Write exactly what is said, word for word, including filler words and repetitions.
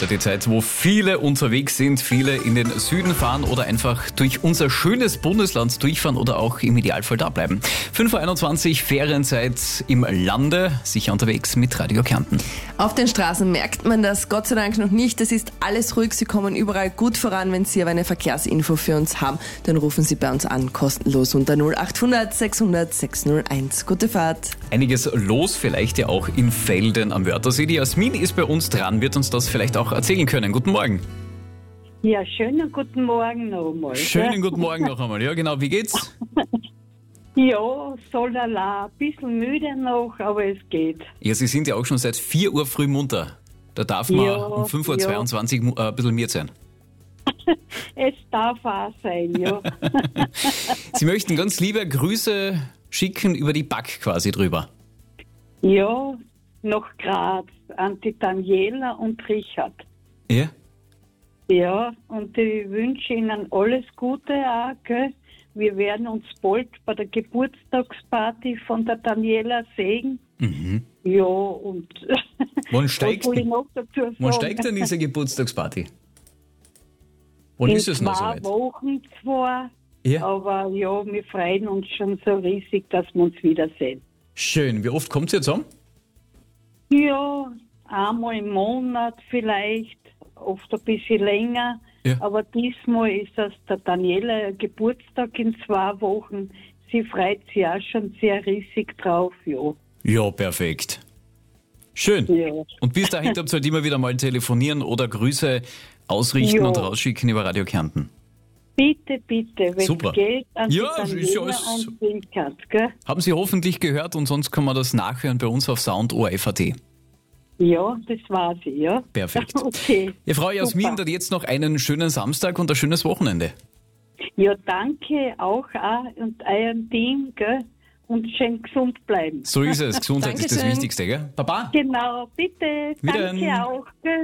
wieder die Zeit, wo viele unterwegs sind, viele in den Süden fahren oder einfach durch unser schönes Bundesland durchfahren oder auch im Idealfall da bleiben. fünf Uhr einundzwanzig, Ferienzeit im Lande, sicher unterwegs mit Radio Kärnten. Auf den Straßen merkt man das Gott sei Dank noch nicht. Es ist alles ruhig, Sie kommen überall gut voran. Wenn Sie aber eine Verkehrsinfo für uns haben, dann rufen Sie bei uns an, kostenlos unter null acht hundert sechshundert sechshunderteins. Gute Fahrt. Einiges los, vielleicht ja auch in Felden am Wörthersee. Die Jasmin ist bei uns dran, wird uns das vielleicht auch erzählen können. Guten Morgen. Ja, schönen guten Morgen noch einmal. Schönen guten Morgen noch einmal. Ja, genau. Wie geht's? Ja, so lala. Ein bisschen müde noch, aber es geht. Ja, Sie sind ja auch schon seit vier Uhr früh munter. Da darf man Ja, um fünf Uhr zweiundzwanzig mu- äh, ein bisschen mehr sein. Es darf auch sein, ja. Sie möchten ganz liebe Grüße schicken über die Back quasi drüber. Ja, nach Graz an die Daniela und Richard. Ja? Ja, und ich wünsche Ihnen alles Gute auch, gell? Wir werden uns bald bei der Geburtstagsparty von der Daniela sehen. Mhm. Ja, und Wann steigt, was soll ich noch dazu sagen? wann steigt denn diese Geburtstagsparty? Wann In ist es noch zwei soweit? Wochen zwar, Ja. aber ja, wir freuen uns schon so riesig, dass wir uns wiedersehen. Schön. Wie oft kommt ihr zusammen? Ja, einmal im Monat vielleicht, oft ein bisschen länger. Ja. Aber diesmal ist das der Daniela Geburtstag in zwei Wochen. Sie freut sich auch schon sehr riesig drauf, ja. Ja, perfekt. Schön. Ja. Und bis dahin habt ihr halt immer wieder mal telefonieren oder Grüße ausrichten Ja. und rausschicken über Radio Kärnten. Bitte, bitte, wenn Super. es geht, an Ja, die ist ja Daniela alles- und den Kat, gell? Haben Sie hoffentlich gehört und sonst kann man das nachhören bei uns auf Sound O R F A T. Ja, das war sie, ja. Perfekt. Okay. Ja, Frau Jasmin, Super. dann jetzt noch einen schönen Samstag und ein schönes Wochenende. Ja, danke auch, auch und eurem Team, gell? Und schön gesund bleiben. So ist es. Gesundheit ist das Dankeschön. Wichtigste, gell? Baba. Genau, bitte. Wiederhören. Danke auch, gell?